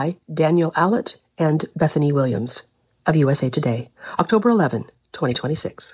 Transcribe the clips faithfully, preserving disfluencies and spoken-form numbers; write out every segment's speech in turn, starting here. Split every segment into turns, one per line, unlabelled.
by Daniel Allett and Bethany Williams of U S A Today, October eleventh, twenty twenty-six.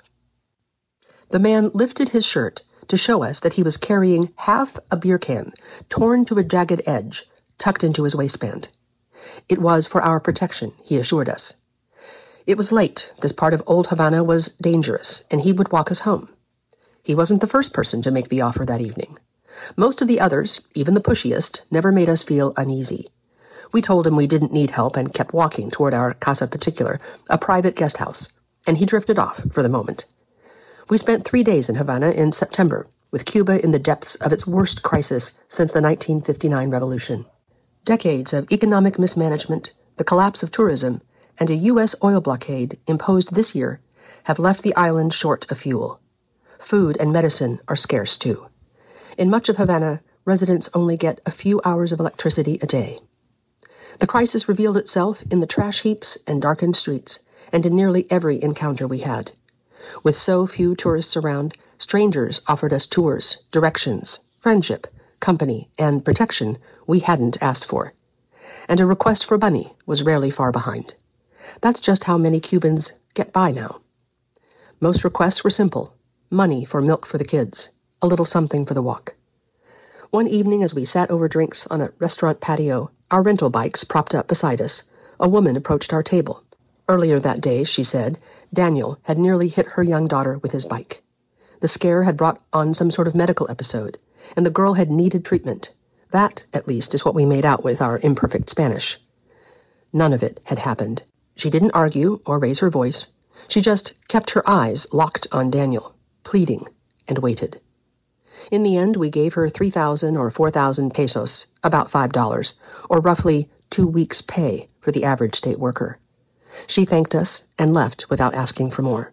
The man lifted his shirt to show us that he was carrying half a beer can, torn to a jagged edge, tucked into his waistband. It was for our protection, he assured us. It was late. This part of Old Havana was dangerous, and he would walk us home. He wasn't the first person to make the offer that evening. Most of the others, even the pushiest, never made us feel uneasy. We told him we didn't need help and kept walking toward our Casa Particular, a private guest house, and he drifted off for the moment. We spent three days in Havana in September, with Cuba in the depths of its worst crisis since the nineteen fifty-nine revolution. Decades of economic mismanagement, the collapse of tourism, and a U S oil blockade imposed this year have left the island short of fuel. Food and medicine are scarce, too. In much of Havana, residents only get a few hours of electricity a day. The crisis revealed itself in the trash heaps and darkened streets, and in nearly every encounter we had. With so few tourists around, strangers offered us tours, directions, friendship, company, and protection we hadn't asked for. And a request for money was rarely far behind. That's just how many Cubans get by now. Most requests were simple: money for milk for the kids, a little something for the walk. One evening as we sat over drinks on a restaurant patio, our rental bikes propped up beside us, a woman approached our table. Earlier that day, she said, Daniel had nearly hit her young daughter with his bike. The scare had brought on some sort of medical episode, and the girl had needed treatment. That, at least, is what we made out with our imperfect Spanish. None of it had happened. She didn't argue or raise her voice. She just kept her eyes locked on Daniel, pleading, and waited. In the end, we gave her three thousand or four thousand pesos, about five dollars, or roughly two weeks' pay for the average state worker. She thanked us and left without asking for more.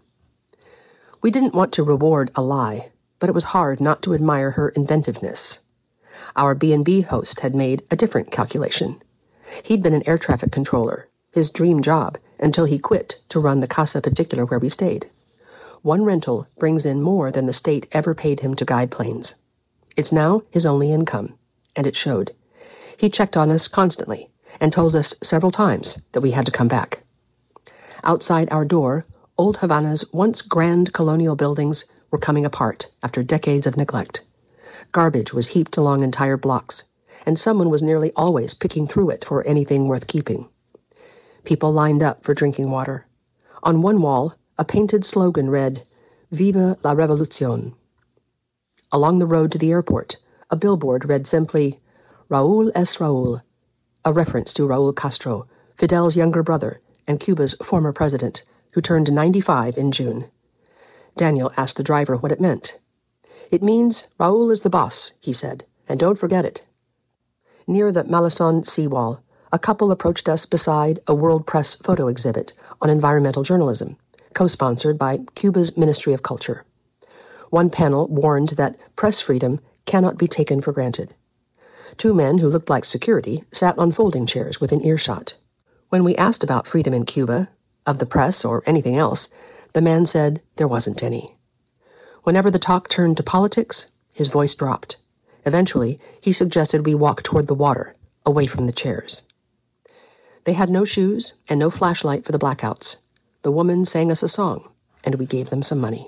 We didn't want to reward a lie, but it was hard not to admire her inventiveness. Our B and B host had made a different calculation. He'd been an air traffic controller, his dream job, until he quit to run the Casa Particular where we stayed. One rental brings in more than the state ever paid him to guide planes. It's now his only income, and it showed. He checked on us constantly and told us several times that we had to come back. Outside our door, Old Havana's once grand colonial buildings were coming apart after decades of neglect. Garbage was heaped along entire blocks, and someone was nearly always picking through it for anything worth keeping. People lined up for drinking water. On one wall, a painted slogan read, Viva la Revolucion. Along the road to the airport, a billboard read simply, Raúl es Raúl, a reference to Raúl Castro, Fidel's younger brother and Cuba's former president, who turned ninety-five in June. Daniel asked the driver what it meant. It means Raúl is the boss, he said, and don't forget it. Near the Malazón seawall, a couple approached us beside a World Press photo exhibit on environmental journalism, co-sponsored by Cuba's Ministry of Culture. One panel warned that press freedom cannot be taken for granted. Two men who looked like security sat on folding chairs within earshot. When we asked about freedom in Cuba, of the press or anything else, the man said there wasn't any. Whenever the talk turned to politics, his voice dropped. Eventually, he suggested we walk toward the water, away from the chairs. They had no shoes and no flashlight for the blackouts. The woman sang us a song, and we gave them some money.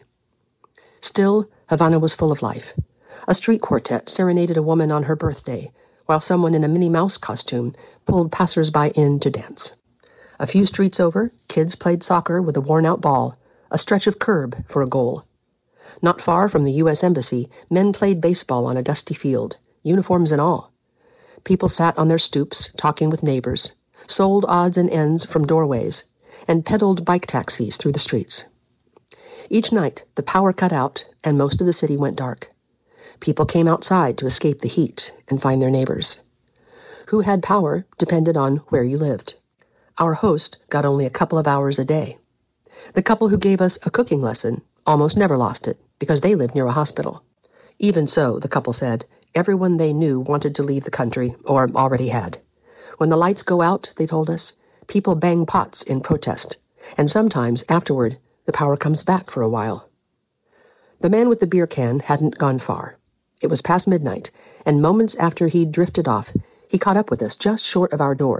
Still, Havana was full of life. A street quartet serenaded a woman on her birthday, while someone in a Minnie Mouse costume pulled passers-by in to dance. A few streets over, kids played soccer with a worn-out ball, a stretch of curb for a goal. Not far from the U S Embassy, men played baseball on a dusty field, uniforms and all. People sat on their stoops, talking with neighbors, sold odds and ends from doorways, and peddled bike taxis through the streets. Each night, the power cut out, and most of the city went dark. People came outside to escape the heat and find their neighbors. Who had power depended on where you lived. Our host got only a couple of hours a day. The couple who gave us a cooking lesson almost never lost it, because they lived near a hospital. Even so, the couple said, everyone they knew wanted to leave the country, or already had. When the lights go out, they told us, people bang pots in protest, and sometimes, afterward, the power comes back for a while. The man with the beer can hadn't gone far. It was past midnight, and moments after he'd drifted off, he caught up with us just short of our door,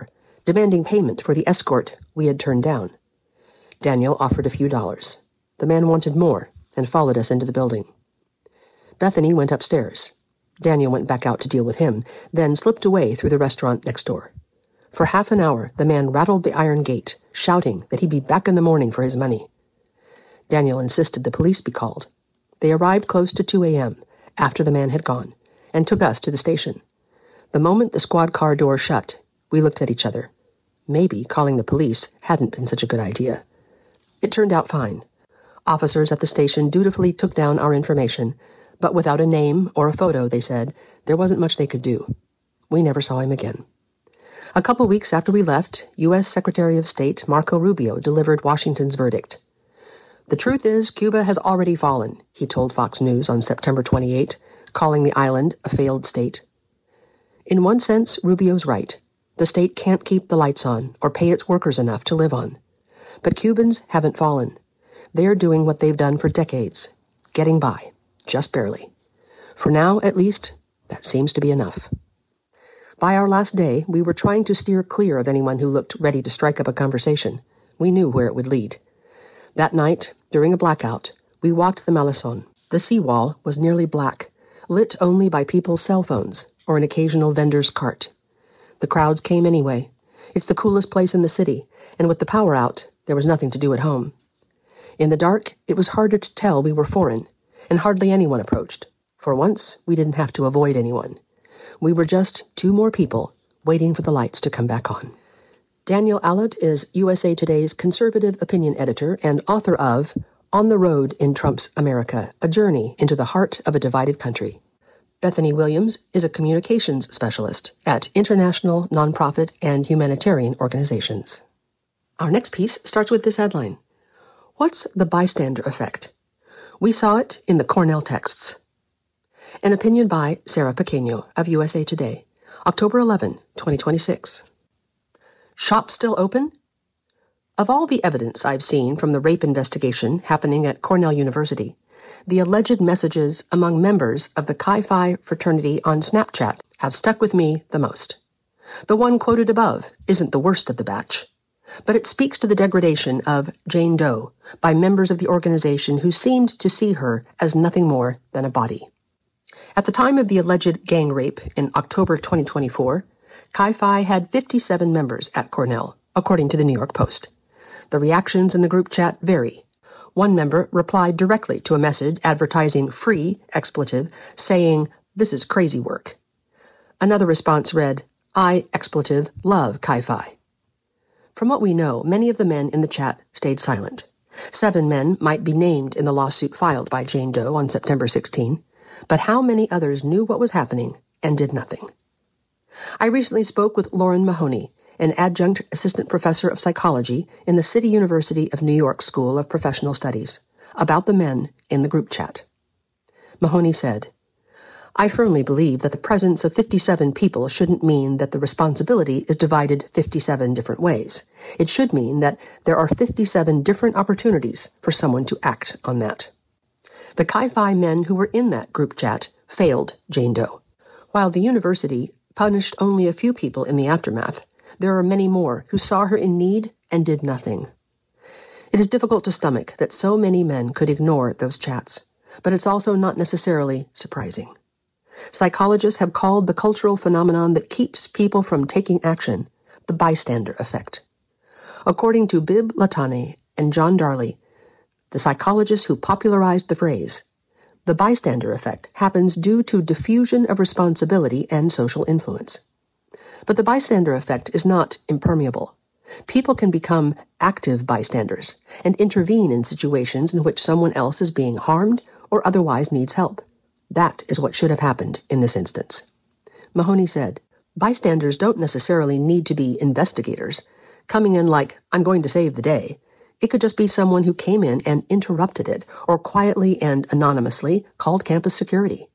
demanding payment for the escort we had turned down. Daniel offered a few dollars. The man wanted more and followed us into the building. Bethany went upstairs. Daniel went back out to deal with him, then slipped away through the restaurant next door. For half an hour, the man rattled the iron gate, shouting that he'd be back in the morning for his money. Daniel insisted the police be called. They arrived close to two a.m., after the man had gone, and took us to the station. The moment the squad car door shut, we looked at each other. Maybe calling the police hadn't been such a good idea. It turned out fine. Officers at the station dutifully took down our information, but without a name or a photo, they said, there wasn't much they could do. We never saw him again. A couple weeks after we left, U S Secretary of State Marco Rubio delivered Washington's verdict. The truth is, Cuba has already fallen, he told Fox News on September twenty-eighth, calling the island a failed state. In one sense, Rubio's right. The state can't keep the lights on or pay its workers enough to live on. But Cubans haven't fallen. They are doing what they've done for decades, getting by, just barely. For now, at least, that seems to be enough. By our last day, we were trying to steer clear of anyone who looked ready to strike up a conversation. We knew where it would lead. That night, during a blackout, we walked the Malleson. The seawall was nearly black, lit only by people's cell phones or an occasional vendor's cart. The crowds came anyway. It's the coolest place in the city, and with the power out, there was nothing to do at home. In the dark, it was harder to tell we were foreign, and hardly anyone approached. For once, we didn't have to avoid anyone. We were just two more people waiting for the lights to come back on. Daniel Allott is U S A Today's conservative opinion editor and author of On the Road in Trump's America, A Journey into the Heart of a Divided Country. Bethany Williams is a communications specialist at international nonprofit and humanitarian organizations. Our next piece starts with this headline. What's the bystander effect? We saw it in the Cornell texts. An opinion by Sarah Pequeño of U S A Today, October eleventh, twenty twenty-six. Shop still open? Of all the evidence I've seen from the rape investigation happening at Cornell University, the alleged messages among members of the Chi Phi fraternity on Snapchat have stuck with me the most. The one quoted above isn't the worst of the batch, but it speaks to the degradation of Jane Doe by members of the organization who seemed to see her as nothing more than a body. At the time of the alleged gang rape in October twenty twenty-four, Chi Phi had fifty-seven members at Cornell, according to the New York Post. The reactions in the group chat vary. One member replied directly to a message advertising free expletive, saying, "This is crazy work." Another response read, "I, expletive, love Chi Phi." From what we know, many of the men in the chat stayed silent. Seven men might be named in the lawsuit filed by Jane Doe on September sixteenth, but how many others knew what was happening and did nothing? I recently spoke with Lauren Mahoney, an adjunct assistant professor of psychology in the City University of New York School of Professional Studies, about the men in the group chat. Mahoney said, "I firmly believe that the presence of fifty-seven people shouldn't mean that the responsibility is divided fifty-seven different ways. It should mean that there are fifty-seven different opportunities for someone to act on that." The Chi Phi men who were in that group chat failed Jane Doe. While the university punished only a few people in the aftermath, there are many more who saw her in need and did nothing. It is difficult to stomach that so many men could ignore those chats, but it's also not necessarily surprising. Psychologists have called the cultural phenomenon that keeps people from taking action the bystander effect. According to Bibb Latané and John Darley, the psychologists who popularized the phrase, the bystander effect happens due to diffusion of responsibility and social influence. But the bystander effect is not impermeable. People can become active bystanders and intervene in situations in which someone else is being harmed or otherwise needs help. That is what should have happened in this instance. Mahoney said, bystanders don't necessarily need to be investigators, coming in like, "I'm going to save the day." It could just be someone who came in and interrupted it, or quietly and anonymously called campus security.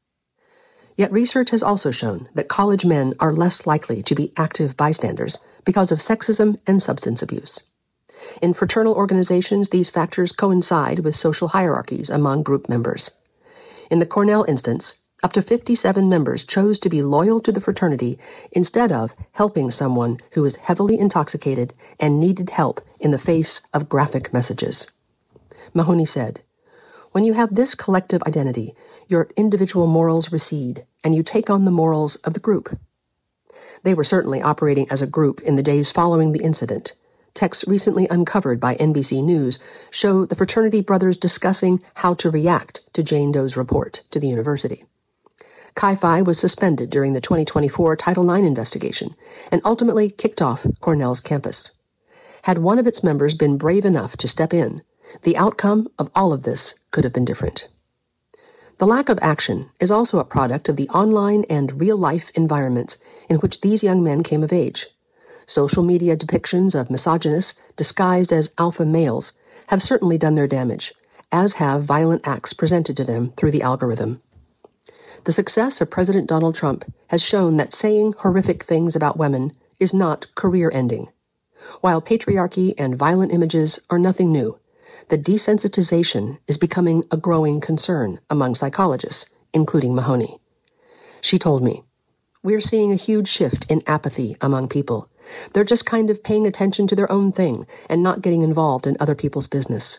Yet research has also shown that college men are less likely to be active bystanders because of sexism and substance abuse. In fraternal organizations, these factors coincide with social hierarchies among group members. In the Cornell instance, Up to fifty-seven members chose to be loyal to the fraternity instead of helping someone who was heavily intoxicated and needed help in the face of graphic messages. Mahoney said, "When you have this collective identity, your individual morals recede, and you take on the morals of the group." They were certainly operating as a group in the days following the incident. Texts recently uncovered by N B C News show the fraternity brothers discussing how to react to Jane Doe's report to the university. Chi Phi was suspended during the twenty twenty-four Title nine investigation and ultimately kicked off Cornell's campus. Had one of its members been brave enough to step in, the outcome of all of this could have been different. The lack of action is also a product of the online and real-life environments in which these young men came of age. Social media depictions of misogynists disguised as alpha males have certainly done their damage, as have violent acts presented to them through the algorithm. The success of President Donald Trump has shown that saying horrific things about women is not career-ending. While patriarchy and violent images are nothing new, the desensitization is becoming a growing concern among psychologists, including Mahoney. She told me, "We're seeing a huge shift in apathy among people. They're just kind of paying attention to their own thing and not getting involved in other people's business."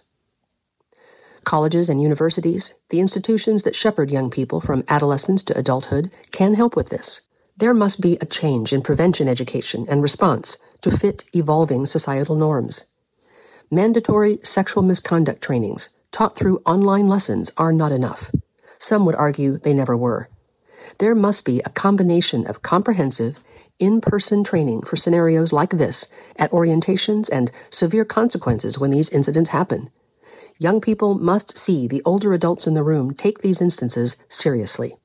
Colleges and universities, the institutions that shepherd young people from adolescence to adulthood, can help with this. There must be a change in prevention education and response to fit evolving societal norms. Mandatory sexual misconduct trainings taught through online lessons are not enough. Some would argue they never were. There must be a combination of comprehensive, in-person training for scenarios like this at orientations and severe consequences when these incidents happen. Young people must see the older adults in the room take these instances seriously.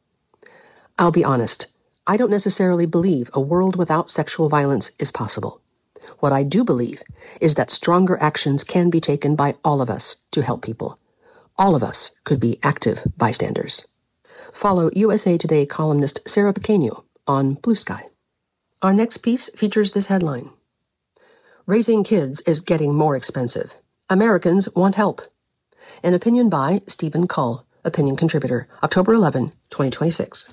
I'll be honest, I don't necessarily believe a world without sexual violence is possible. What I do believe is that stronger actions can be taken by all of us to help people. All of us could be active bystanders. Follow U S A Today columnist Sarah Pequeño on Blue Sky. Our next piece features this headline: "Raising kids is getting more expensive. Americans want help." An opinion by Stephen Cull, opinion contributor, October eleventh, twenty twenty-six.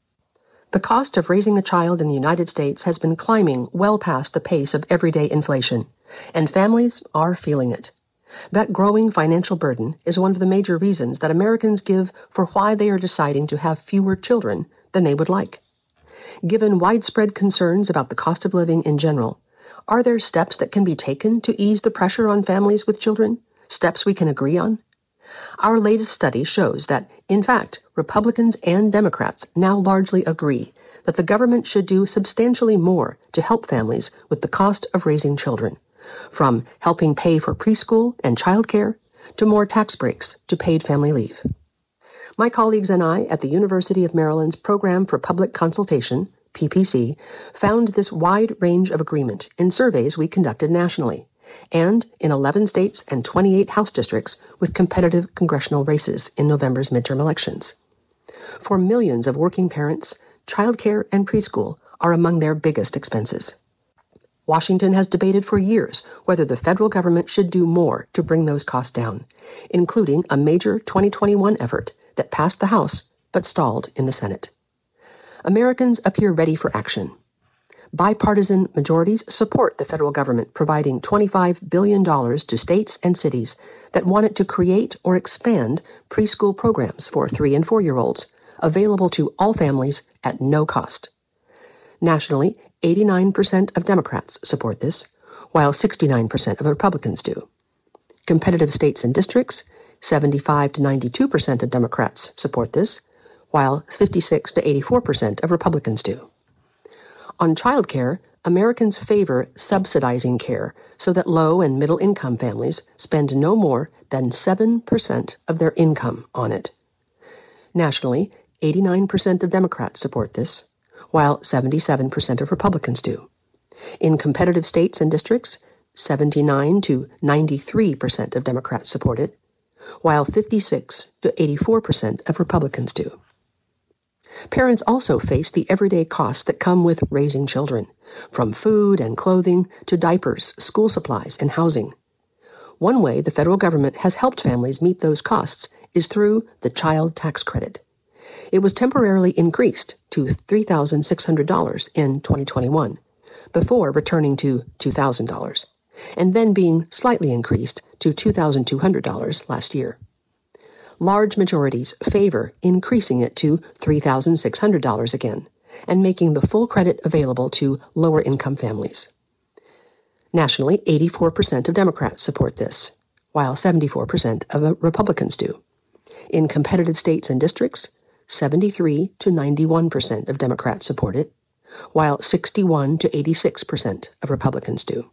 The cost of raising a child in the United States has been climbing well past the pace of everyday inflation, and families are feeling it. That growing financial burden is one of the major reasons that Americans give for why they are deciding to have fewer children than they would like. Given widespread concerns about the cost of living in general, are there steps that can be taken to ease the pressure on families with children? Steps we can agree on? Our latest study shows that, in fact, Republicans and Democrats now largely agree that the government should do substantially more to help families with the cost of raising children, from helping pay for preschool and childcare to more tax breaks to paid family leave. My colleagues and I at the University of Maryland's Program for Public Consultation, P P C, found this wide range of agreement in surveys we conducted nationally, and in eleven states and twenty-eight House districts with competitive congressional races in November's midterm elections. For millions of working parents, childcare and preschool are among their biggest expenses. Washington has debated for years whether the federal government should do more to bring those costs down, including a major twenty twenty-one effort that passed the House but stalled in the Senate. Americans appear ready for action. Bipartisan majorities support the federal government providing twenty-five billion dollars to states and cities that want it to create or expand preschool programs for three- and four-year-olds, available to all families at no cost. Nationally, eighty-nine percent of Democrats support this, while sixty-nine percent of Republicans do. Competitive states and districts, seventy-five to ninety-two percent of Democrats support this, while fifty-six to eighty-four percent of Republicans do. On child care, Americans favor subsidizing care so that low- and middle-income families spend no more than seven percent of their income on it. Nationally, eighty-nine percent of Democrats support this, while seventy-seven percent of Republicans do. In competitive states and districts, seventy-nine to ninety-three percent of Democrats support it, while fifty-six to eighty-four percent of Republicans do. Parents also face the everyday costs that come with raising children, from food and clothing to diapers, school supplies, and housing. One way the federal government has helped families meet those costs is through the Child Tax Credit. It was temporarily increased to three thousand six hundred dollars in twenty twenty-one, before returning to two thousand dollars, and then being slightly increased to two thousand two hundred dollars last year. Large majorities favor increasing it to three thousand six hundred dollars again, and making the full credit available to lower-income families. Nationally, eighty-four percent of Democrats support this, while seventy-four percent of Republicans do. In competitive states and districts, seventy-three to ninety-one percent of Democrats support it, while sixty-one to eighty-six percent of Republicans do.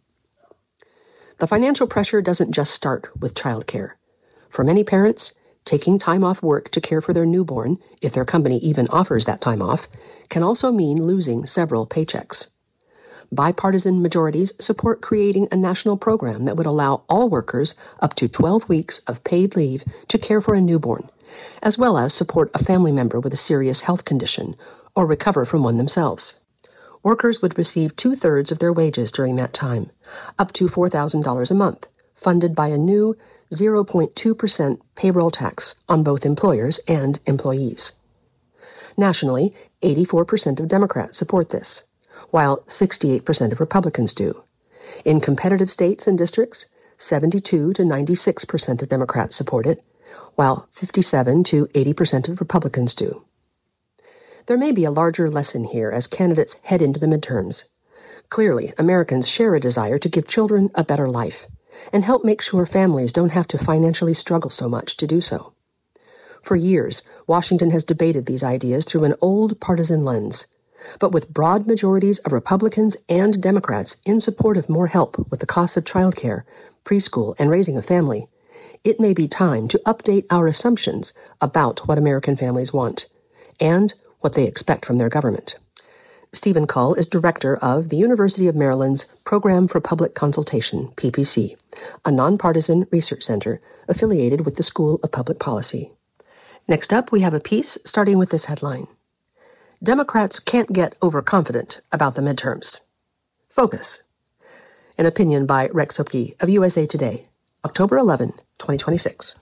The financial pressure doesn't just start with childcare. For many parents, taking time off work to care for their newborn, if their company even offers that time off, can also mean losing several paychecks. Bipartisan majorities support creating a national program that would allow all workers up to twelve weeks of paid leave to care for a newborn, as well as support a family member with a serious health condition or recover from one themselves. Workers would receive two-thirds of their wages during that time, up to four thousand dollars a month, funded by a new zero point two percent payroll tax on both employers and employees. Nationally, eighty-four percent of Democrats support this, while sixty-eight percent of Republicans do. In competitive states and districts, seventy-two to ninety-six percent of Democrats support it, while fifty-seven to eighty percent of Republicans do. There may be a larger lesson here as candidates head into the midterms. Clearly, Americans share a desire to give children a better life and help make sure families don't have to financially struggle so much to do so. For years, Washington has debated these ideas through an old partisan lens, but with broad majorities of Republicans and Democrats in support of more help with the costs of childcare, preschool, and raising a family, it may be time to update our assumptions about what American families want and what they expect from their government. Stephen Cull is director of the University of Maryland's Program for Public Consultation, P P C, a nonpartisan research center affiliated with the School of Public Policy. Next up, we have a piece starting with this headline: Democrats can't get overconfident about the midterms. Focus. An opinion by Rex Hupke of U S A Today, October eleventh, twenty twenty-six.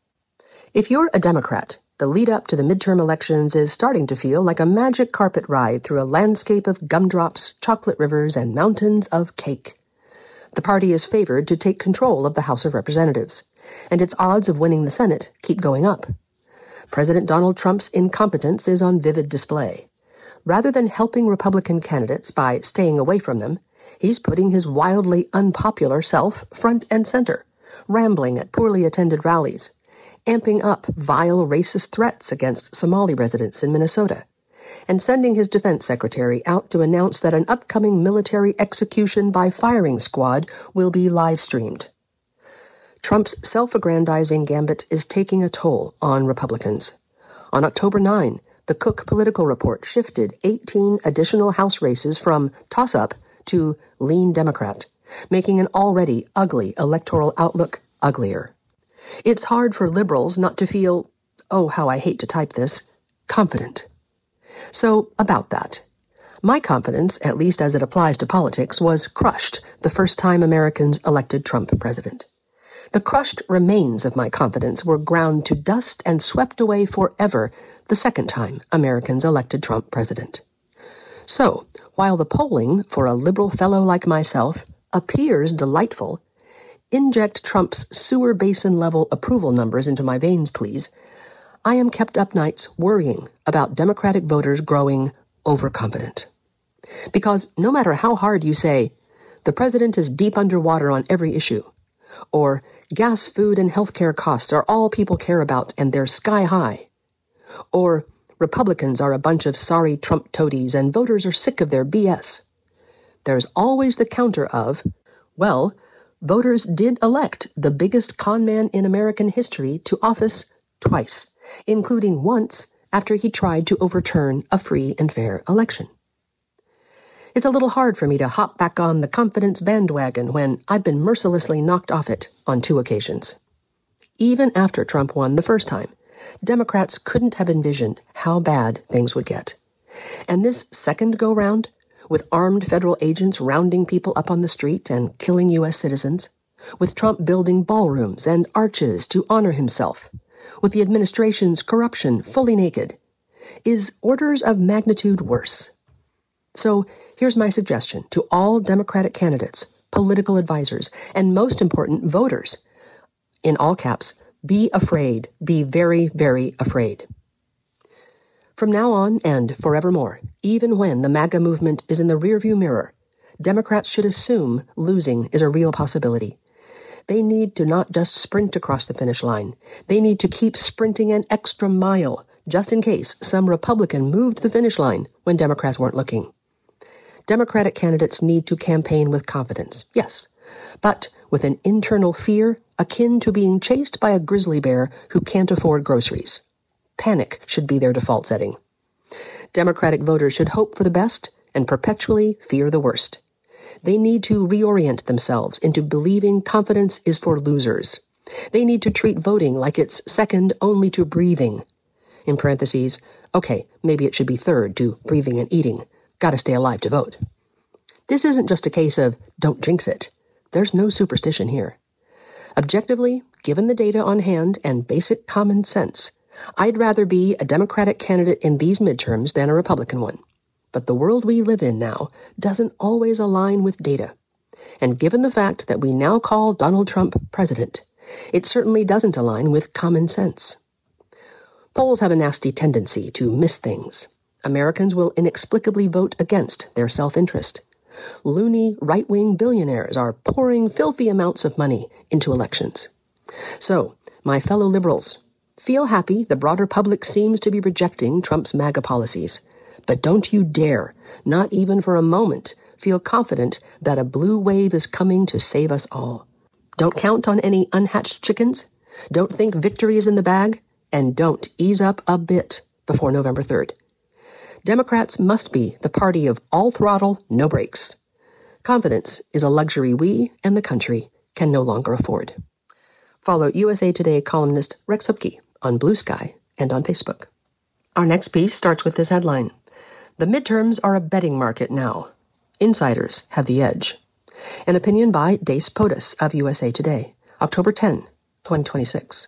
If you're a Democrat, the lead-up to the midterm elections is starting to feel like a magic carpet ride through a landscape of gumdrops, chocolate rivers, and mountains of cake. The party is favored to take control of the House of Representatives, and its odds of winning the Senate keep going up. President Donald Trump's incompetence is on vivid display. Rather than helping Republican candidates by staying away from them, he's putting his wildly unpopular self front and center, rambling at poorly attended rallies, amping up vile racist threats against Somali residents in Minnesota, and sending his defense secretary out to announce that an upcoming military execution by firing squad will be live-streamed. Trump's self-aggrandizing gambit is taking a toll on Republicans. On October ninth, the Cook Political Report shifted eighteen additional House races from toss-up to lean Democrat, making an already ugly electoral outlook uglier. It's hard for liberals not to feel, oh, how I hate to type this, confident. So, about that. My confidence, at least as it applies to politics, was crushed the first time Americans elected Trump president. The crushed remains of my confidence were ground to dust and swept away forever the second time Americans elected Trump president. So, while the polling for a liberal fellow like myself appears delightful, inject Trump's sewer basin-level approval numbers into my veins, please, I am kept up nights worrying about Democratic voters growing overconfident. Because no matter how hard you say, the president is deep underwater on every issue, or gas, food, and health care costs are all people care about and they're sky high, or Republicans are a bunch of sorry Trump toadies and voters are sick of their B S, there's always the counter of, well, voters did elect the biggest con man in American history to office twice, including once after he tried to overturn a free and fair election. It's a little hard for me to hop back on the confidence bandwagon when I've been mercilessly knocked off it on two occasions. Even after Trump won the first time, Democrats couldn't have envisioned how bad things would get. And this second go-round, with armed federal agents rounding people up on the street and killing U S citizens, with Trump building ballrooms and arches to honor himself, with the administration's corruption fully naked, is orders of magnitude worse. So here's my suggestion to all Democratic candidates, political advisors, and most important, voters. In all caps, be afraid. Be very, very afraid. From now on and forevermore, even when the MAGA movement is in the rearview mirror, Democrats should assume losing is a real possibility. They need to not just sprint across the finish line. They need to keep sprinting an extra mile, just in case some Republican moved the finish line when Democrats weren't looking. Democratic candidates need to campaign with confidence, yes, but with an internal fear akin to being chased by a grizzly bear who can't afford groceries. Panic should be their default setting. Democratic voters should hope for the best and perpetually fear the worst. They need to reorient themselves into believing confidence is for losers. They need to treat voting like it's second only to breathing. In parentheses, okay, maybe it should be third to breathing and eating. Gotta stay alive to vote. This isn't just a case of don't jinx it. There's no superstition here. Objectively, given the data on hand and basic common sense, I'd rather be a Democratic candidate in these midterms than a Republican one. But the world we live in now doesn't always align with data. And given the fact that we now call Donald Trump president, it certainly doesn't align with common sense. Polls have a nasty tendency to miss things. Americans will inexplicably vote against their self-interest. Loony right-wing billionaires are pouring filthy amounts of money into elections. So, my fellow liberals, feel happy the broader public seems to be rejecting Trump's MAGA policies. But don't you dare, not even for a moment, feel confident that a blue wave is coming to save us all. Don't count on any unhatched chickens. Don't think victory is in the bag. And don't ease up a bit before November third. Democrats must be the party of all throttle, no brakes. Confidence is a luxury we and the country can no longer afford. Follow U S A Today columnist Rex Hupke on Blue Sky and on Facebook. Our next piece starts with this headline. The midterms are a betting market now. Insiders have the edge. An opinion by Dace Potus of U S A Today, October tenth, twenty twenty-six.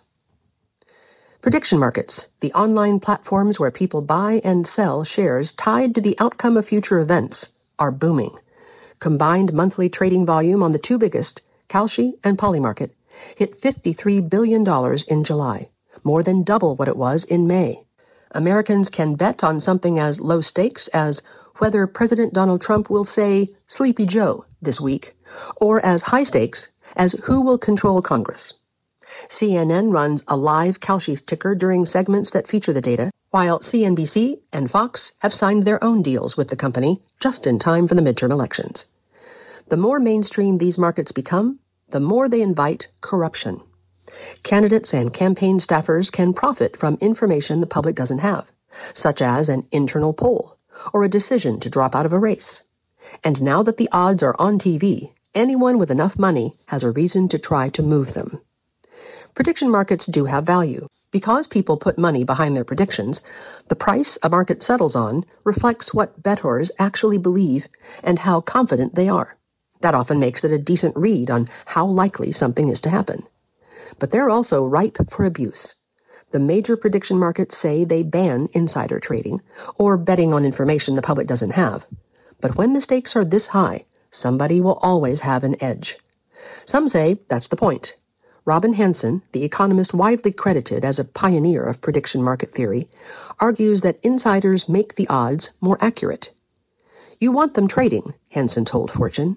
Prediction markets, the online platforms where people buy and sell shares tied to the outcome of future events, are booming. Combined monthly trading volume on the two biggest, Kalshi and Polymarket, hit fifty-three billion dollars in July, more than double what it was in May. Americans can bet on something as low stakes as whether President Donald Trump will say Sleepy Joe this week, or as high stakes as who will control Congress. C N N runs a live Kalshi ticker during segments that feature the data, while C N B C and Fox have signed their own deals with the company just in time for the midterm elections. The more mainstream these markets become, the more they invite corruption. Candidates and campaign staffers can profit from information the public doesn't have, such as an internal poll or a decision to drop out of a race. And now that the odds are on T V, anyone with enough money has a reason to try to move them. Prediction markets do have value. Because people put money behind their predictions, the price a market settles on reflects what bettors actually believe and how confident they are. That often makes it a decent read on how likely something is to happen. But they're also ripe for abuse. The major prediction markets say they ban insider trading or betting on information the public doesn't have. But when the stakes are this high, somebody will always have an edge. Some say that's the point. Robin Hanson, the economist widely credited as a pioneer of prediction market theory, argues that insiders make the odds more accurate. You want them trading, Hanson told Fortune.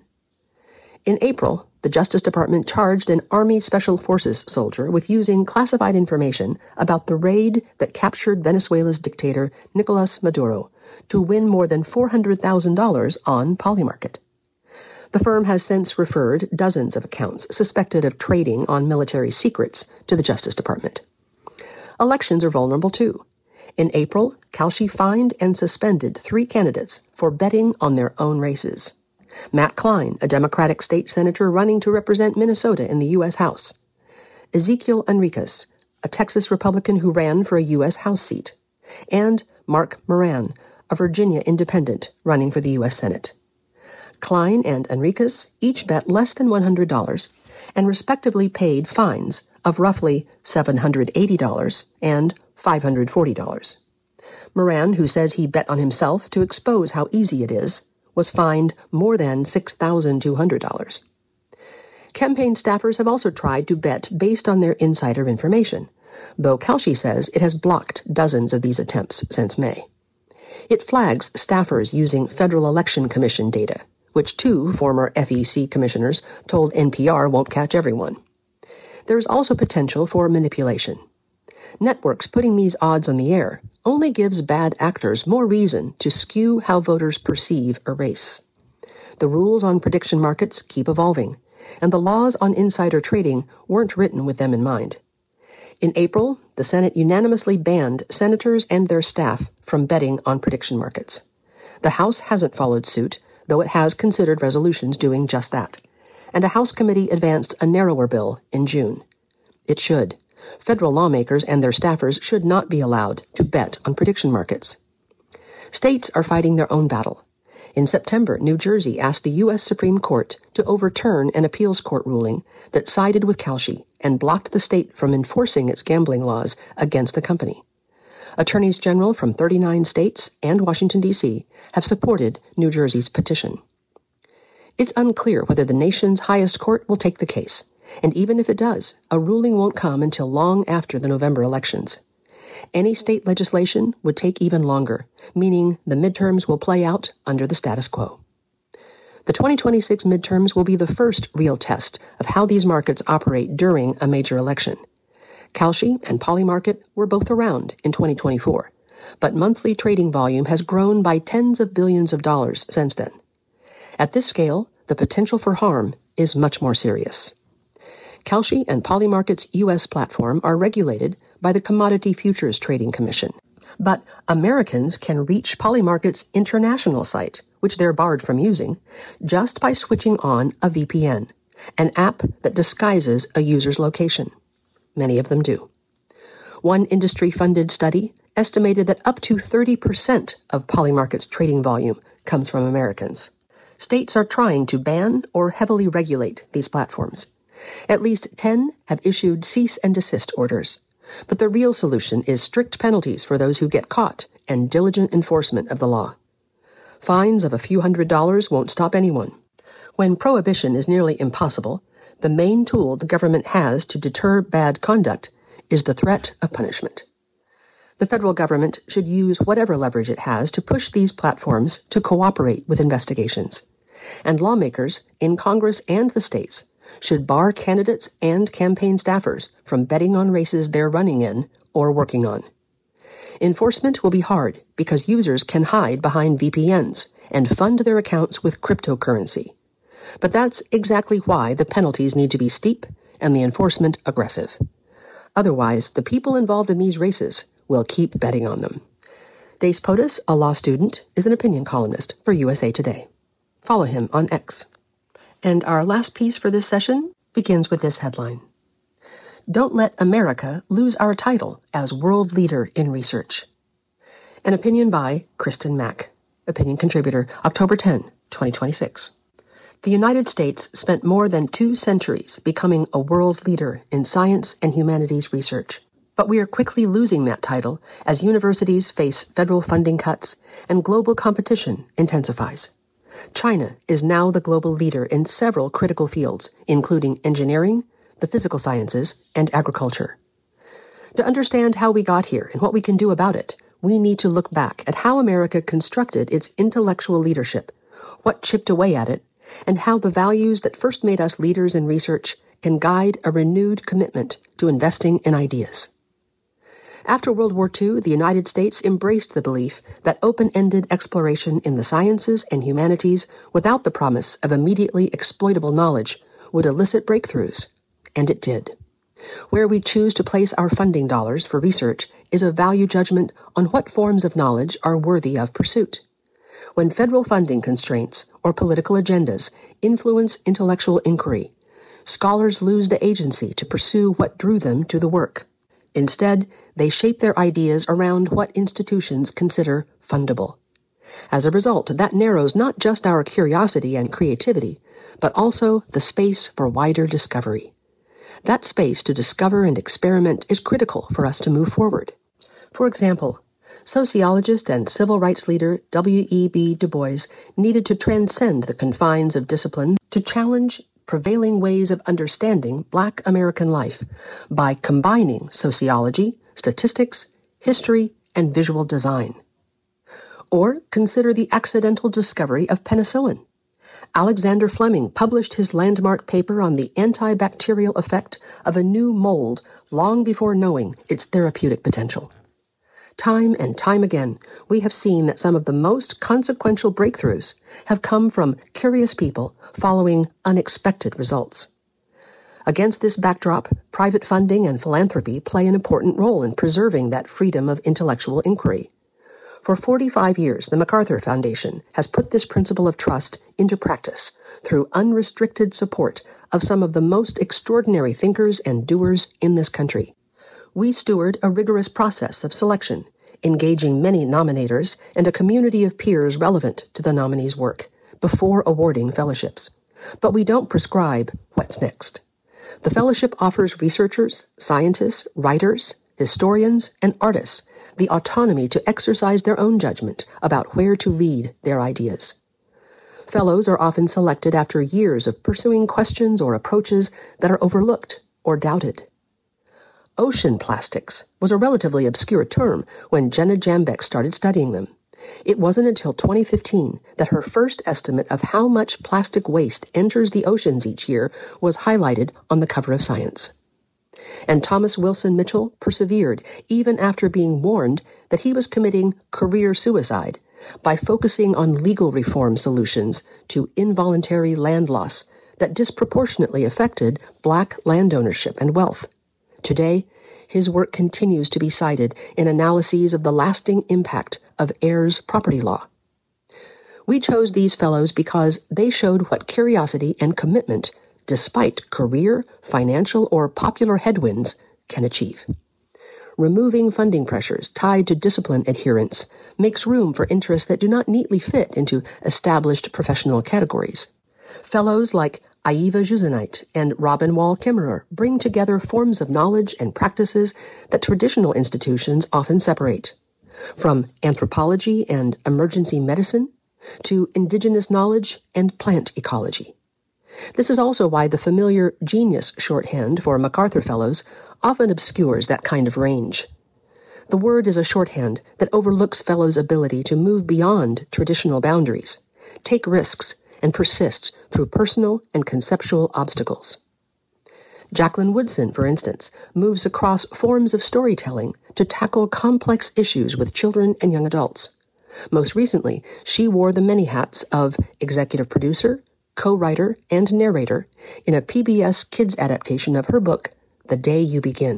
In April, the Justice Department charged an Army Special Forces soldier with using classified information about the raid that captured Venezuela's dictator Nicolas Maduro to win more than four hundred thousand dollars on Polymarket. The firm has since referred dozens of accounts suspected of trading on military secrets to the Justice Department. Elections are vulnerable, too. In April, Kalshi fined and suspended three candidates for betting on their own races. Matt Klein, a Democratic state senator running to represent Minnesota in the U S House. Ezekiel Enriquez, a Texas Republican who ran for a U S House seat. And Mark Moran, a Virginia independent running for the U S Senate. Klein and Enriquez each bet less than one hundred dollars and respectively paid fines of roughly seven hundred eighty dollars and five hundred forty dollars. Moran, who says he bet on himself to expose how easy it is, was fined more than six thousand two hundred dollars. Campaign staffers have also tried to bet based on their insider information, though Kalshi says it has blocked dozens of these attempts since May. It flags staffers using Federal Election Commission data, which two former F E C commissioners told N P R won't catch everyone. There is also potential for manipulation. Networks putting these odds on the air only gives bad actors more reason to skew how voters perceive a race. The rules on prediction markets keep evolving, and the laws on insider trading weren't written with them in mind. In April, the Senate unanimously banned senators and their staff from betting on prediction markets. The House hasn't followed suit, though it has considered resolutions doing just that, and a House committee advanced a narrower bill in June. It should. Federal lawmakers and their staffers should not be allowed to bet on prediction markets. States are fighting their own battle. In September, New Jersey asked the U S Supreme Court to overturn an appeals court ruling that sided with Kalshi and blocked the state from enforcing its gambling laws against the company. Attorneys general from thirty-nine states and Washington, D C have supported New Jersey's petition. It's unclear whether the nation's highest court will take the case, and even if it does, a ruling won't come until long after the November elections. Any state legislation would take even longer, meaning the midterms will play out under the status quo. The twenty twenty-six midterms will be the first real test of how these markets operate during a major election. Kalshi and Polymarket were both around in twenty twenty-four, but monthly trading volume has grown by tens of billions of dollars since then. At this scale, the potential for harm is much more serious. Kalshi and Polymarket's U S platform are regulated by the Commodity Futures Trading Commission. But Americans can reach Polymarket's international site, which they're barred from using, just by switching on a V P N, an app that disguises a user's location. Many of them do. One industry-funded study estimated that up to thirty percent of Polymarket's trading volume comes from Americans. States are trying to ban or heavily regulate these platforms. At least ten have issued cease and desist orders. But the real solution is strict penalties for those who get caught and diligent enforcement of the law. Fines of a few hundred dollars won't stop anyone. When prohibition is nearly impossible, the main tool the government has to deter bad conduct is the threat of punishment. The federal government should use whatever leverage it has to push these platforms to cooperate with investigations. And lawmakers in Congress and the states should bar candidates and campaign staffers from betting on races they're running in or working on. Enforcement will be hard because users can hide behind V P Ns and fund their accounts with cryptocurrency. But that's exactly why the penalties need to be steep and the enforcement aggressive. Otherwise, the people involved in these races will keep betting on them. Dace Potus, a law student, is an opinion columnist for U S A Today. Follow him on X. And our last piece for this session begins with this headline. Don't let America lose our title as world leader in research. An opinion by Kristen Mack, opinion contributor, October tenth, twenty twenty-six. The United States spent more than two centuries becoming a world leader in science and humanities research. But we are quickly losing that title as universities face federal funding cuts and global competition intensifies. China is now the global leader in several critical fields, including engineering, the physical sciences, and agriculture. To understand how we got here and what we can do about it, we need to look back at how America constructed its intellectual leadership, what chipped away at it, and how the values that first made us leaders in research can guide a renewed commitment to investing in ideas. After World War Two, the United States embraced the belief that open-ended exploration in the sciences and humanities without the promise of immediately exploitable knowledge would elicit breakthroughs, and it did. Where we choose to place our funding dollars for research is a value judgment on what forms of knowledge are worthy of pursuit. When federal funding constraints or political agendas influence intellectual inquiry, scholars lose the agency to pursue what drew them to the work. Instead, they shape their ideas around what institutions consider fundable. As a result, that narrows not just our curiosity and creativity, but also the space for wider discovery. That space to discover and experiment is critical for us to move forward. For example, Sociologist and civil rights leader W E B Du Bois needed to transcend the confines of discipline to challenge prevailing ways of understanding Black American life by combining sociology, statistics, history, and visual design. Or consider the accidental discovery of penicillin. Alexander Fleming published his landmark paper on the antibacterial effect of a new mold long before knowing its therapeutic potential. Time and time again, we have seen that some of the most consequential breakthroughs have come from curious people following unexpected results. Against this backdrop, private funding and philanthropy play an important role in preserving that freedom of intellectual inquiry. For forty-five years, the MacArthur Foundation has put this principle of trust into practice through unrestricted support of some of the most extraordinary thinkers and doers in this country. We steward a rigorous process of selection, engaging many nominators and a community of peers relevant to the nominee's work before awarding fellowships. But we don't prescribe what's next. The fellowship offers researchers, scientists, writers, historians, and artists the autonomy to exercise their own judgment about where to lead their ideas. Fellows are often selected after years of pursuing questions or approaches that are overlooked or doubted. Ocean plastics was a relatively obscure term when Jenna Jambeck started studying them. It wasn't until twenty fifteen that her first estimate of how much plastic waste enters the oceans each year was highlighted on the cover of Science. And Thomas Wilson Mitchell persevered even after being warned that he was committing career suicide by focusing on legal reform solutions to involuntary land loss that disproportionately affected Black land ownership and wealth. Today, his work continues to be cited in analyses of the lasting impact of heirs property law. We chose these fellows because they showed what curiosity and commitment, despite career, financial, or popular headwinds, can achieve. Removing funding pressures tied to discipline adherence makes room for interests that do not neatly fit into established professional categories. Fellows like Aiva Juzenite and Robin Wall Kimmerer bring together forms of knowledge and practices that traditional institutions often separate, from anthropology and emergency medicine to indigenous knowledge and plant ecology. This is also why the familiar genius shorthand for MacArthur Fellows often obscures that kind of range. The word is a shorthand that overlooks fellows' ability to move beyond traditional boundaries, take risks, and persist through personal and conceptual obstacles. Jacqueline Woodson, for instance, moves across forms of storytelling to tackle complex issues with children and young adults. Most recently, she wore the many hats of executive producer, co-writer, and narrator in a P B S Kids adaptation of her book, The Day You Begin.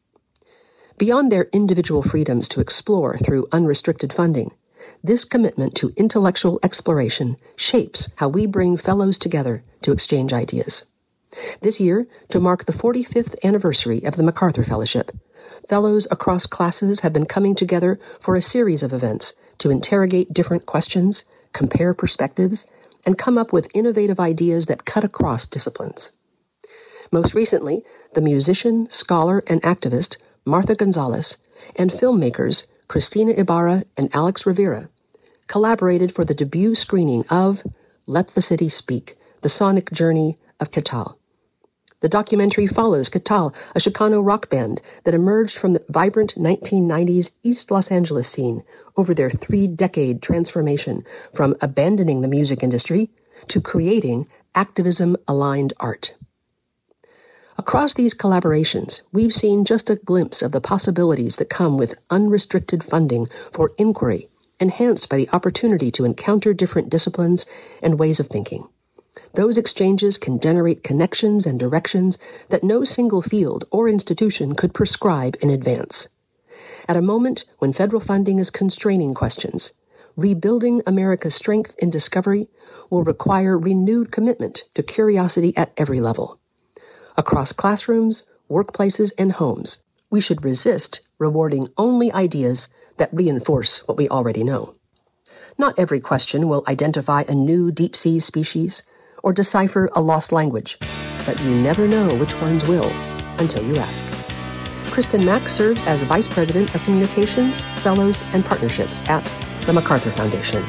Beyond their individual freedoms to explore through unrestricted funding, this commitment to intellectual exploration shapes how we bring fellows together to exchange ideas. This year, to mark the forty-fifth anniversary of the MacArthur Fellowship, fellows across classes have been coming together for a series of events to interrogate different questions, compare perspectives, and come up with innovative ideas that cut across disciplines. Most recently, the musician, scholar, and activist Martha Gonzalez and filmmakers Christina Ibarra and Alex Rivera collaborated for the debut screening of Let the City Speak, The Sonic Journey of Ketal. The documentary follows Ketal, a Chicano rock band that emerged from the vibrant nineteen nineties East Los Angeles scene over their three-decade transformation from abandoning the music industry to creating activism-aligned art. Across these collaborations, we've seen just a glimpse of the possibilities that come with unrestricted funding for inquiry, enhanced by the opportunity to encounter different disciplines and ways of thinking. Those exchanges can generate connections and directions that no single field or institution could prescribe in advance. At a moment when federal funding is constraining questions, rebuilding America's strength in discovery will require renewed commitment to curiosity at every level. Across classrooms, workplaces, and homes, we should resist rewarding only ideas that reinforce what we already know. Not every question will identify a new deep-sea species or decipher a lost language, but you never know which ones will until you ask. Kristen Mack serves as Vice President of Communications, Fellows, and Partnerships at the MacArthur Foundation.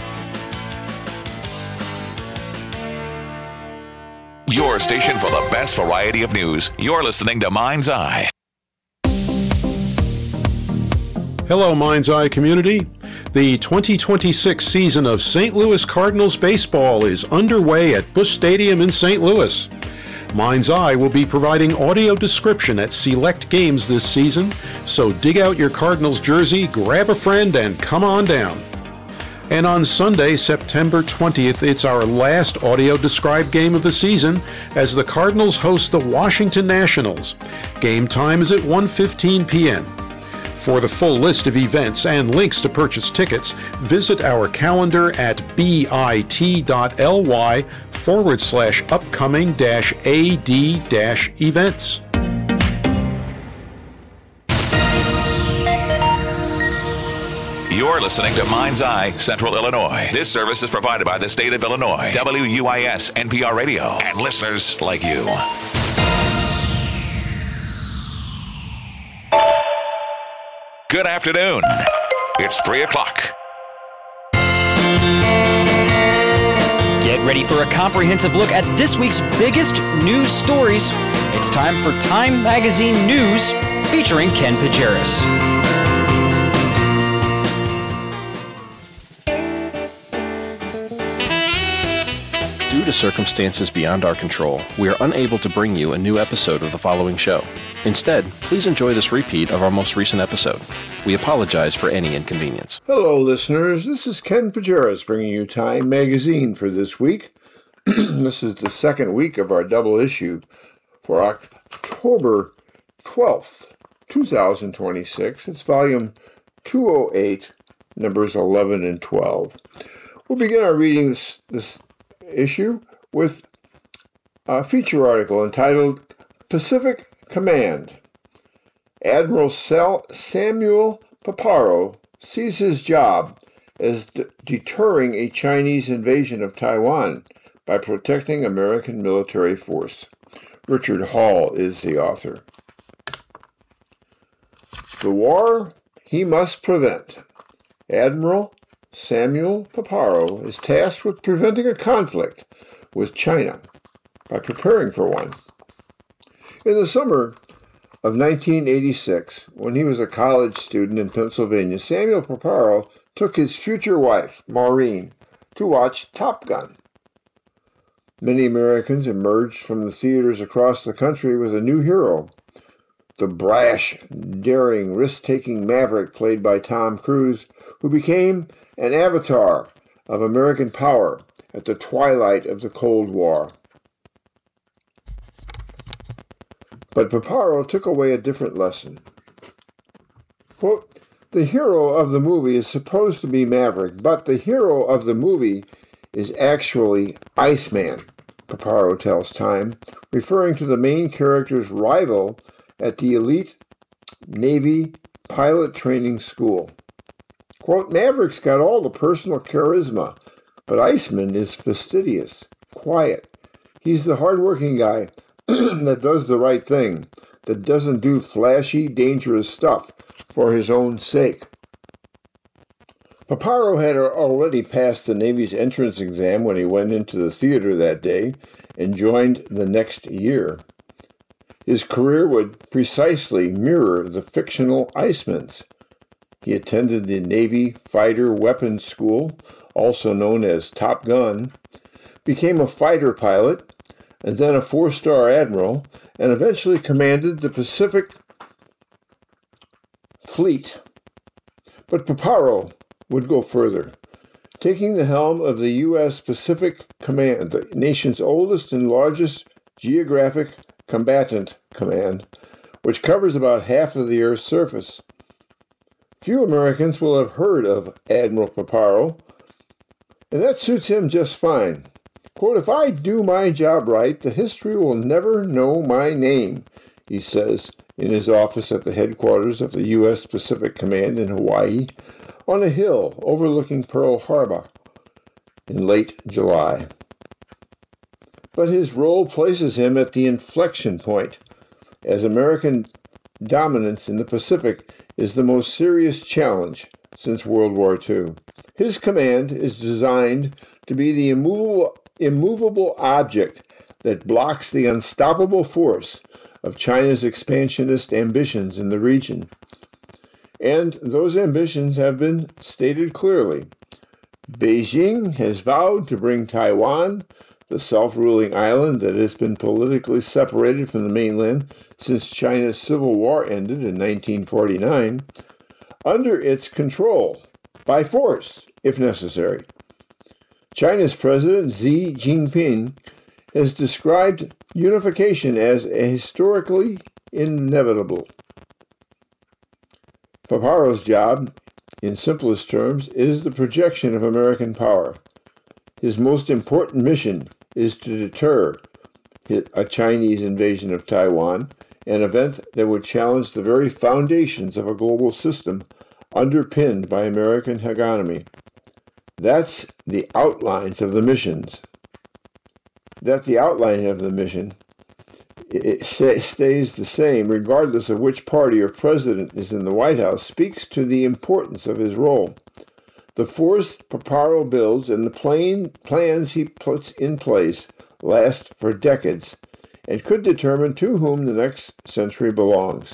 Your station for the best variety of news. You're listening to Mind's Eye.
Hello, Mind's Eye community. The twenty twenty-six season of Saint Louis Cardinals baseball is underway at Busch Stadium in Saint Louis. Mind's Eye will be providing audio description at select games this season, so dig out your Cardinals jersey, grab a friend, and come on down. And on Sunday, September twentieth, it's our last audio-described game of the season as the Cardinals host the Washington Nationals. Game time is at one fifteen p.m. For the full list of events and links to purchase tickets, visit our calendar at bit.ly forward slash upcoming dash AD dash events.
You're listening to Mind's Eye, Central Illinois. This service is provided by the state of Illinois, W U I S N P R Radio, and listeners like you. Good afternoon. It's three o'clock.
Get ready for a comprehensive look at this week's biggest news stories. It's time for Time Magazine News, featuring Ken Pajeris.
Due to circumstances beyond our control, we are unable to bring you a new episode of the following show. Instead, please enjoy this repeat of our most recent episode. We apologize for any inconvenience.
Hello, listeners. This is Ken Pajeris bringing you Time Magazine for this week. This is the second week of our double issue for October twelfth, twenty twenty-six. It's volume two oh eight, numbers eleven and twelve. We'll begin our reading this, this issue with a feature article entitled Pacific Command. Admiral Sal- Samuel Paparo sees his job as de- deterring a Chinese invasion of Taiwan by protecting American military force. Richard Hall is the author. The war he must prevent. Admiral Samuel Paparo is tasked with preventing a conflict with China by preparing for one. In the summer of nineteen eighty-six, when he was a college student in Pennsylvania, Samuel Paparo took his future wife, Maureen, to watch Top Gun. Many Americans emerged from the theaters across the country with a new hero, the brash, daring, risk-taking maverick played by Tom Cruise, who became an avatar of American power at the twilight of the Cold War. But Paparo took away a different lesson. Quote, the hero of the movie is supposed to be Maverick, but the hero of the movie is actually Iceman, Paparo tells Time, referring to the main character's rival at the elite Navy pilot training school. Quote, Maverick's got all the personal charisma, but Iceman is fastidious, quiet. He's the hardworking guy that does the right thing, that doesn't do flashy, dangerous stuff for his own sake. Paparo had already passed the Navy's entrance exam when he went into the theater that day and joined the next year. His career would precisely mirror the fictional Iceman's. He attended the Navy Fighter Weapons School, also known as Top Gun, became a fighter pilot, and then a four-star admiral, and eventually commanded the Pacific Fleet. But Paparo would go further, taking the helm of the U S Pacific Command, the nation's oldest and largest geographic combatant command, which covers about half of the Earth's surface. Few Americans will have heard of Admiral Paparo, and that suits him just fine. Quote, if I do my job right, the history will never know my name, he says in his office at the headquarters of the U S Pacific Command in Hawaii, on a hill overlooking Pearl Harbor in late July. But his role places him at the inflection point as American dominance in the Pacific is the most serious challenge since World War Two. His command is designed to be the immovable, immovable object that blocks the unstoppable force of China's expansionist ambitions in the region. And those ambitions have been stated clearly. Beijing has vowed to bring Taiwan, the self-ruling island that has been politically separated from the mainland since China's civil war ended in nineteen forty-nine, under its control, by force, if necessary. China's President Xi Jinping has described unification as historically inevitable. Paparo's job, in simplest terms, is the projection of American power. His most important mission is to deter a Chinese invasion of Taiwan, an event that would challenge the very foundations of a global system underpinned by American hegemony. That's the outlines of the missions. That the outline of the mission it stays the same regardless of which party or president is in the White House speaks to the importance of his role. The force Paparo builds and the plain plans he puts in place last for decades and could determine to whom the next century belongs.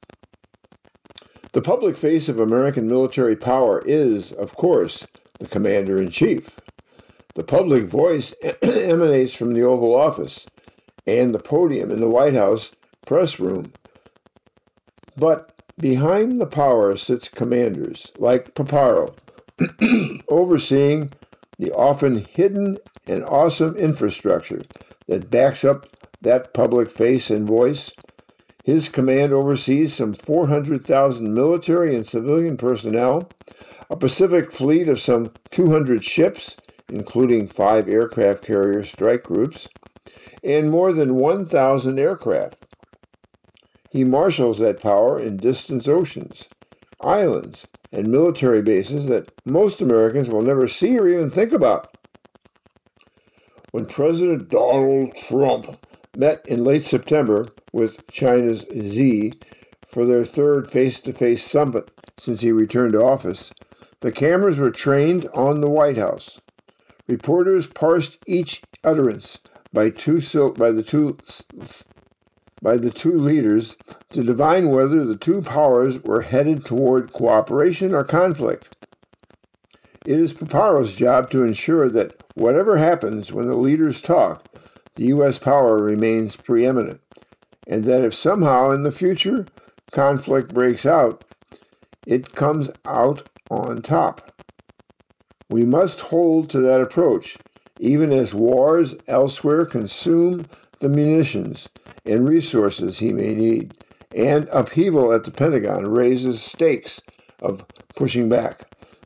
The public face of American military power is, of course, the Commander-in-Chief. The public voice emanates from the Oval Office and the podium in the White House press room. But behind the power sits commanders like Paparo, overseeing the often hidden and awesome infrastructure that backs up that public face and voice. His command oversees some four hundred thousand military and civilian personnel, a Pacific fleet of some two hundred ships, including five aircraft carrier strike groups, and more than one thousand aircraft. He marshals that power in distant oceans, islands, and military bases that most Americans will never see or even think about. When President Donald Trump met in late September with China's Xi for their third face-to-face summit since he returned to office, the cameras were trained on the White House. Reporters parsed each utterance by two by the two by the two leaders to divine whether the two powers were headed toward cooperation or conflict. It is Paparo's job to ensure that whatever happens when the leaders talk, the U S power remains preeminent, and that if somehow in the future conflict breaks out, it comes out on top. We must hold to that approach, even as wars elsewhere consume the munitions and resources he may need, and upheaval at the Pentagon raises stakes of pushing back.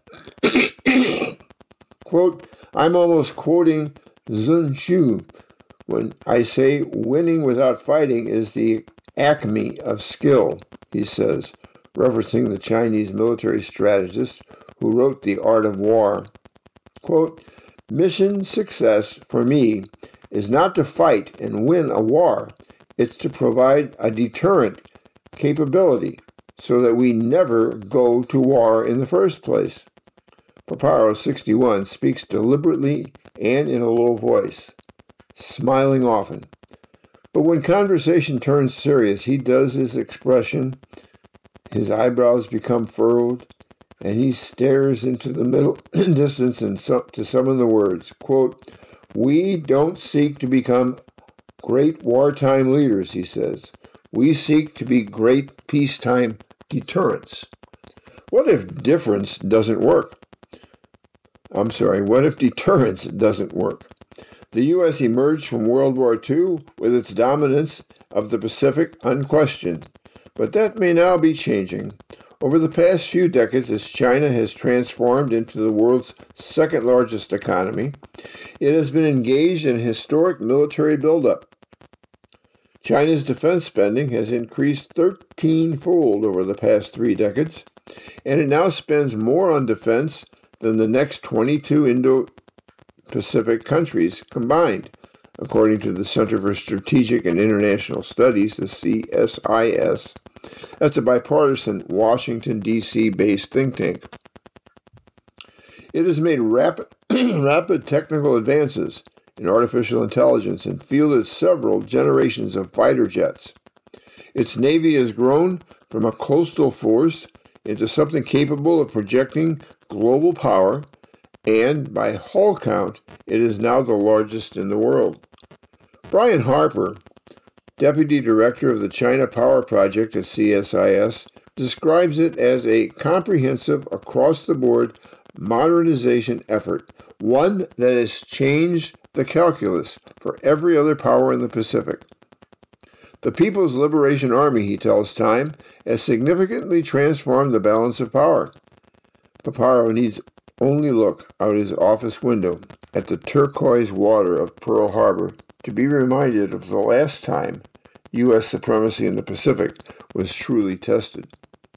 Quote, I'm almost quoting Sun Tzu when I say winning without fighting is the acme of skill, he says, referencing the Chinese military strategist who wrote The Art of War. Quote, mission success for me is not to fight and win a war. It's to provide a deterrent capability so that we never go to war in the first place. Paparo sixty-one speaks deliberately and in a low voice, smiling often. But when conversation turns serious, he does his expression, his eyebrows become furrowed, and he stares into the middle distance and so, to summon the words, quote, we don't seek to become great wartime leaders, he says. We seek to be great peacetime deterrents. What if difference doesn't work? I'm sorry, what if deterrence doesn't work? The U S emerged from World War Two with its dominance of the Pacific unquestioned, but that may now be changing. Over the past few decades, as China has transformed into the world's second largest economy, it has been engaged in a historic military buildup. China's defense spending has increased thirteen-fold over the past three decades, and it now spends more on defense than the next twenty-two Indo-Pacific countries combined, according to the Center for Strategic and International Studies, the C S I S. That's a bipartisan Washington, D C based think tank. It has made rapid, rapid technical advances in artificial intelligence and fielded several generations of fighter jets. Its Navy has grown from a coastal force into something capable of projecting global power, and by hull count, it is now the largest in the world. Brian Harper, Deputy Director of the China Power Project at C S I S, describes it as a comprehensive, across-the-board modernization effort, one that has changed the calculus for every other power in the Pacific. The People's Liberation Army, he tells Time, has significantly transformed the balance of power. Paparo needs only look out his office window at the turquoise water of Pearl Harbor to be reminded of the last time U S supremacy in the Pacific was truly tested.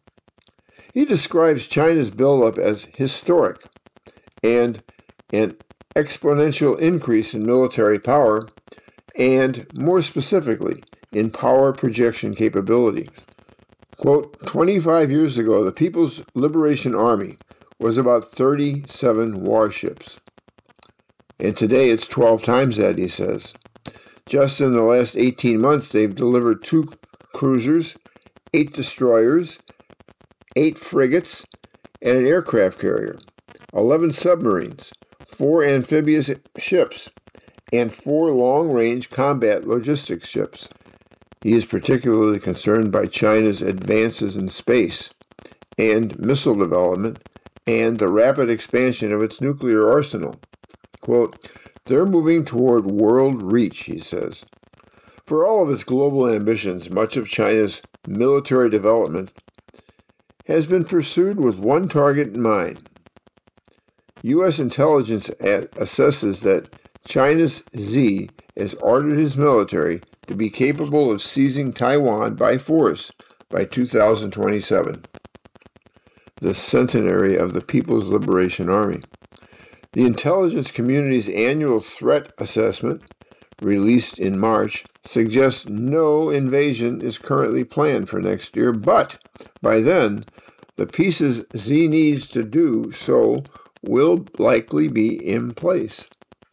He describes China's buildup as historic and an exponential increase in military power and, more specifically, in power projection capabilities. Quote, twenty-five years ago, the People's Liberation Army was about thirty-seven warships. And today it's twelve times that, he says. Just in the last eighteen months, they've delivered two cruisers, eight destroyers, eight frigates, and an aircraft carrier, eleven submarines, four amphibious ships, and four long-range combat logistics ships. He is particularly concerned by China's advances in space and missile development and the rapid expansion of its nuclear arsenal. Quote, they're moving toward world reach, he says. For all of its global ambitions, much of China's military development has been pursued with one target in mind. U S intelligence assesses that China's Xi has ordered his military to be capable of seizing Taiwan by force by two thousand twenty-seven, the centenary of the People's Liberation Army. The intelligence community's annual threat assessment, released in March, suggests no invasion is currently planned for next year, but by then, the pieces Xi needs to do so will likely be in place.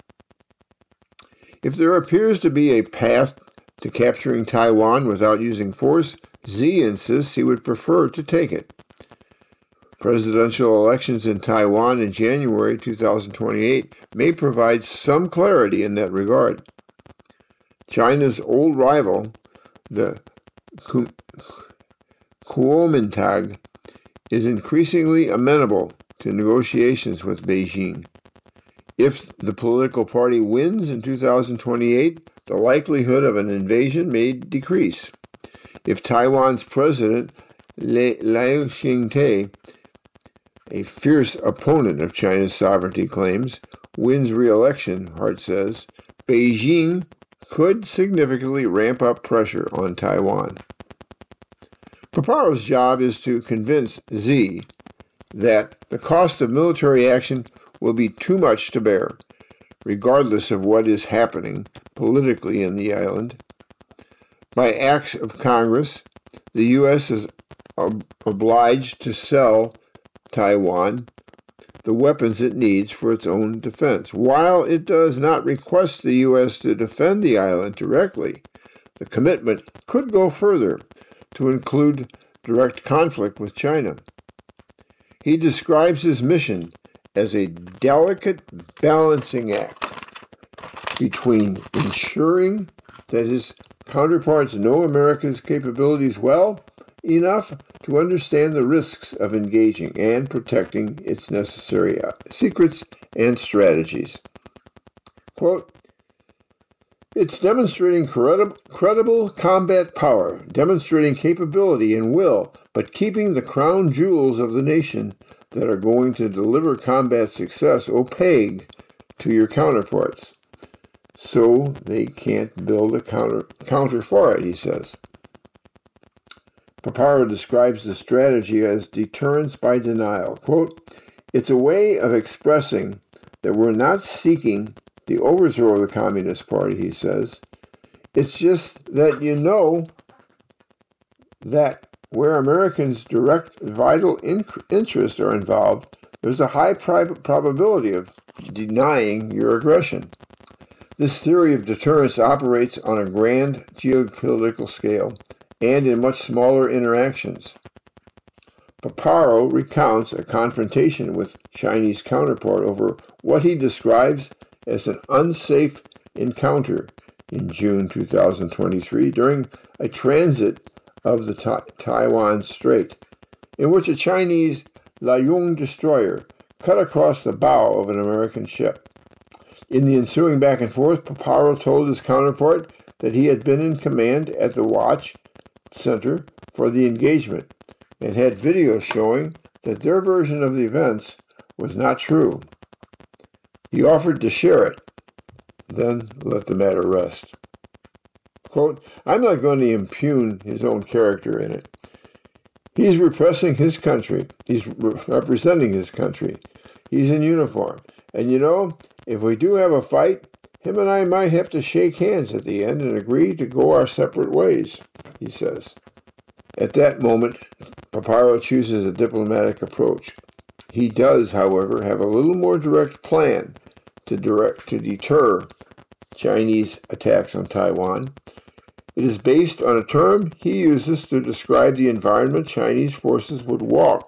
If there appears to be a path to capturing Taiwan without using force, Xi insists he would prefer to take it. Presidential elections in Taiwan in January two thousand twenty-eight may provide some clarity in that regard. China's old rival, the Kuomintang, is increasingly amenable to negotiations with Beijing. If the political party wins in two thousand twenty-eight, the likelihood of an invasion may decrease. If Taiwan's president, Lai Ching-te, a fierce opponent of China's sovereignty claims, wins re-election, Hart says, Beijing could significantly ramp up pressure on Taiwan. Paparo's job is to convince Xi that the cost of military action will be too much to bear, regardless of what is happening politically in the island. By acts of Congress, the U S is ob- obliged to sell Taiwan the weapons it needs for its own defense. While it does not request the U S to defend the island directly, the commitment could go further to include direct conflict with China. He describes his mission as a delicate balancing act between ensuring that his counterparts know America's capabilities well enough to understand the risks of engaging and protecting its necessary secrets and strategies. Quote, it's demonstrating credible, credible combat power, demonstrating capability and will, but keeping the crown jewels of the nation that are going to deliver combat success opaque to your counterparts, so they can't build a counter, counter for it, he says. Paparo describes the strategy as deterrence by denial. Quote, it's a way of expressing that we're not seeking the overthrow of the Communist Party, he says. It's just that you know that where Americans' direct vital in- interests are involved, there's a high pri- probability of denying your aggression. This theory of deterrence operates on a grand geopolitical scale and in much smaller interactions. Paparo recounts a confrontation with Chinese counterpart over what he describes as an unsafe encounter in June two thousand twenty-three during a transit of the Ta- Taiwan Strait, in which a Chinese Liuyang destroyer cut across the bow of an American ship. In the ensuing back and forth, Paparo told his counterpart that he had been in command at the watch center for the engagement and had video showing that their version of the events was not true. He offered to share it, then let the matter rest. Quote, I'm not going to impugn his own character in it. He's repressing his country. He's re- representing his country. He's in uniform. And you know, if we do have a fight, him and I might have to shake hands at the end and agree to go our separate ways, he says. At that moment, Paparo chooses a diplomatic approach. He does, however, have a little more direct plan to direct to deter Chinese attacks on Taiwan. It is based on a term he uses to describe the environment Chinese forces would walk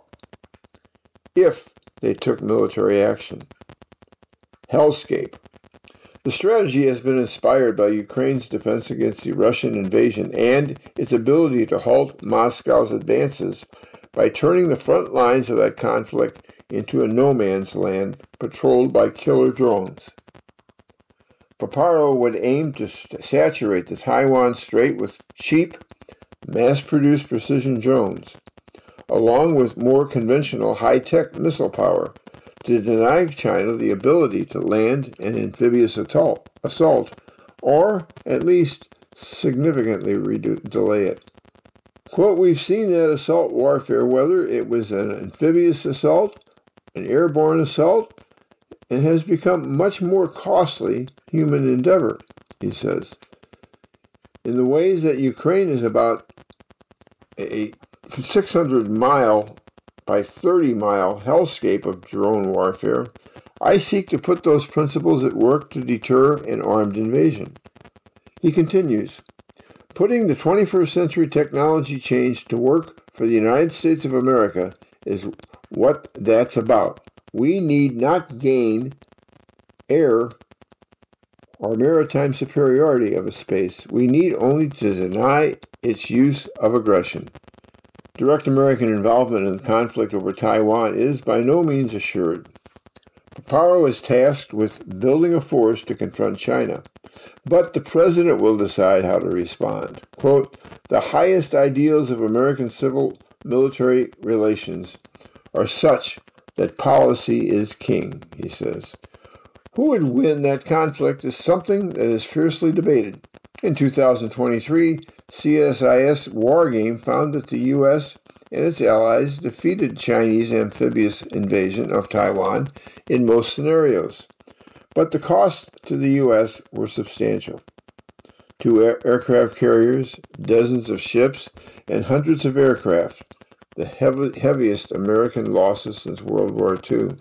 if they took military action. Hellscape. The strategy has been inspired by Ukraine's defense against the Russian invasion and its ability to halt Moscow's advances by turning the front lines of that conflict into a no man's land patrolled by killer drones. Paparo would aim to saturate the Taiwan Strait with cheap, mass-produced precision drones, along with more conventional high-tech missile power, to deny China the ability to land an amphibious assault, or at least significantly redu- delay it. Quote, we've seen that assault warfare, whether it was an amphibious assault, an airborne assault, and has become much more costly human endeavor, he says. In the ways that Ukraine is about a six hundred mile by thirty mile hellscape of drone warfare, I seek to put those principles at work to deter an armed invasion. He continues, putting the twenty-first century technology change to work for the United States of America is what that's about. We need not gain air or maritime superiority of a space. We need only to deny its use of aggression. Direct American involvement in the conflict over Taiwan is by no means assured. Paparo is tasked with building a force to confront China, but the president will decide how to respond. Quote, the highest ideals of American civil-military relations are such that policy is king, he says. Who would win that conflict is something that is fiercely debated. In two thousand twenty-three, C S I S Wargame found that the U S and its allies defeated Chinese amphibious invasion of Taiwan in most scenarios, but the costs to the U S were substantial. Two air- aircraft carriers, dozens of ships, and hundreds of aircraft, the heavy, heaviest American losses since World War Two.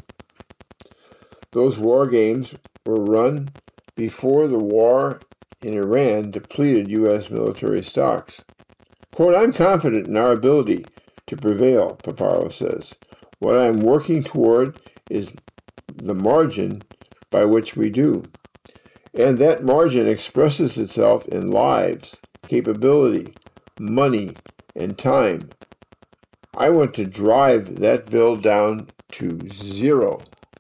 Those war games were run before the war in Iran depleted U S military stocks. Quote, I'm confident in our ability to prevail, Paparo says. What I'm working toward is the margin by which we do. And that margin expresses itself in lives, capability, money, and time. I want to drive that bill down to zero.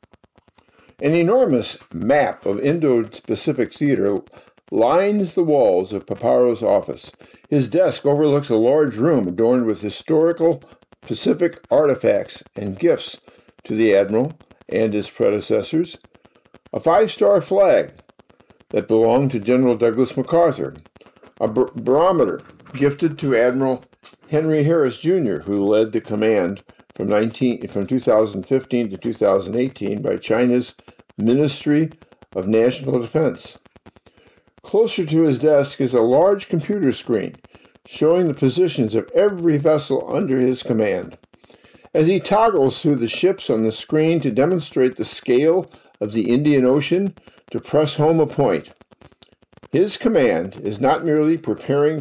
An enormous map of Indo-Pacific theater lines the walls of Paparo's office. His desk overlooks a large room adorned with historical Pacific artifacts and gifts to the admiral and his predecessors, a five-star flag that belonged to General Douglas MacArthur, a bar- barometer gifted to Admiral Henry Harris Junior, who led the command from, nineteen, from two thousand fifteen to two thousand eighteen by China's Ministry of National Defense. Closer to his desk is a large computer screen showing the positions of every vessel under his command. As he toggles through the ships on the screen to demonstrate the scale of the Indian Ocean to press home a point, his command is not merely preparing